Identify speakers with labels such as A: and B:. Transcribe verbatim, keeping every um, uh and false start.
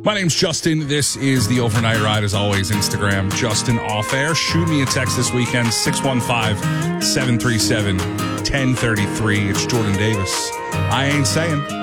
A: My name's Justin. This is the Overnight Ride. As always, Instagram, Justin Off Air. Shoot me a text this weekend, six one five, seven three seven, one zero three three. It's Jordan Davis. I ain't saying.